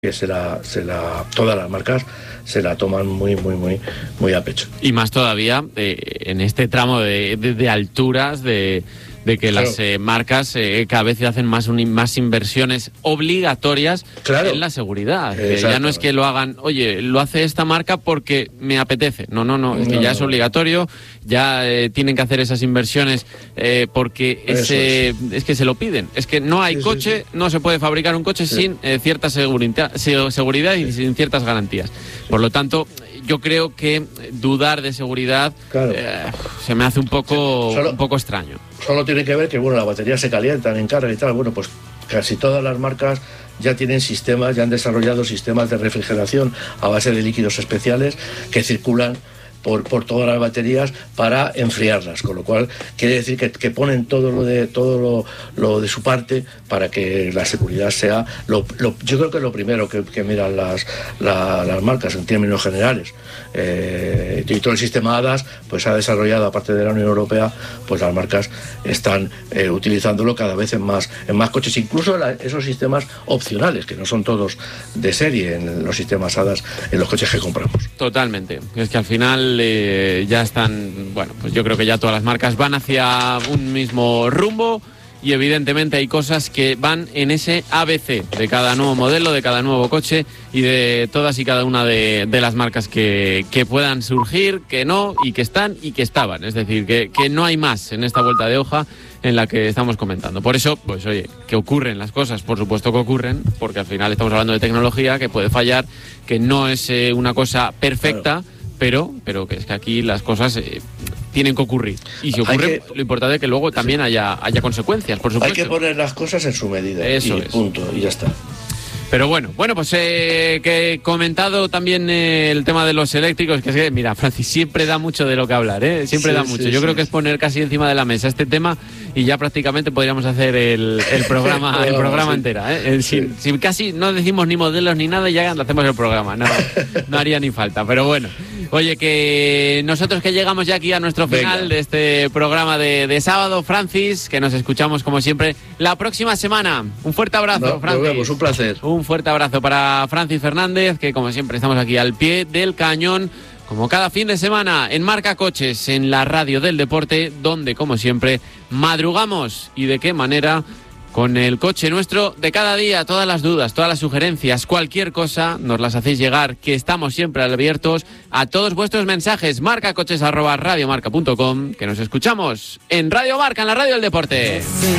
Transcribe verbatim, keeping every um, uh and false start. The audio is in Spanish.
que se la, se la, todas las marcas se la toman muy, muy, muy, muy a pecho. Y más todavía eh, en este tramo de, de, de alturas, de, de que claro. las eh, marcas eh, cada vez hacen más, un, más inversiones obligatorias claro. en la seguridad. Eh, ya no es que lo hagan, oye, lo hace esta marca porque me apetece. No, no, no, es que no, ya es obligatorio, ya eh, tienen que hacer esas inversiones eh, porque ese, es. es que se lo piden. Es que no hay sí, coche, sí, sí. no se puede fabricar un coche sí. sin eh, cierta seguridad, seguridad y sin ciertas garantías. Por lo tanto, yo creo que dudar de seguridad claro. eh, se me hace un poco, solo, un poco extraño. Solo tiene que ver que bueno, las baterías se calientan en carga y tal. Bueno, pues casi todas las marcas ya tienen sistemas, ya han desarrollado sistemas de refrigeración a base de líquidos especiales que circulan Por, por todas las baterías para enfriarlas, con lo cual quiere decir que, que ponen todo lo de todo lo, lo de su parte para que la seguridad sea lo, lo, yo creo que es lo primero que, que miran las, la, las marcas en términos generales. Eh, y todo el sistema A D A S pues ha desarrollado, aparte de la Unión Europea, pues las marcas están eh, utilizándolo cada vez en más en más coches, incluso la, esos sistemas opcionales que no son todos de serie en los sistemas A D A S en los coches que compramos. Totalmente, es que al final Eh, ya están, bueno, pues yo creo que ya todas las marcas van hacia un mismo rumbo y evidentemente hay cosas que van en ese A B C de cada nuevo modelo, de cada nuevo coche y de todas y cada una de, de las marcas que, que puedan surgir, que no, y que están y que estaban. Es decir, que, que no hay más en esta vuelta de hoja en la que estamos comentando. Por eso, pues oye, que ocurren las cosas, por supuesto que ocurren, porque al final estamos hablando de tecnología que puede fallar, que no es eh, una cosa perfecta, claro. Pero, pero que es que aquí las cosas eh, tienen que ocurrir. Y si ocurre, que, lo importante es que luego también sí. haya, haya consecuencias, por supuesto. Hay que poner las cosas en su medida. Eso y es. Punto, y ya está. Pero bueno, bueno, pues eh, que he comentado también eh, el tema de los eléctricos, que es que, mira, Francis, siempre da mucho de lo que hablar, ¿eh? Siempre sí, da mucho. Sí, Yo sí, creo que es poner casi encima de la mesa este tema y ya prácticamente podríamos hacer el, el programa el programa sí. entera, ¿eh? Si, sí. si casi no decimos ni modelos ni nada, ya hacemos el programa. No, no haría ni falta, pero bueno. Oye, que nosotros que llegamos ya aquí a nuestro final Venga. de este programa de, de sábado, Francis, que nos escuchamos como siempre la próxima semana. Un fuerte abrazo, no, Francis. Nos vemos, un placer. Un fuerte abrazo para Francis Fernández, que como siempre estamos aquí al pie del cañón, como cada fin de semana en Marca Coches, en la radio del deporte, donde como siempre madrugamos y de qué manera. Con el coche nuestro de cada día, todas las dudas, todas las sugerencias, cualquier cosa, nos las hacéis llegar, que estamos siempre abiertos a todos vuestros mensajes. marcacoches arroba radiomarca punto com, que nos escuchamos en Radio Marca, en la radio del deporte.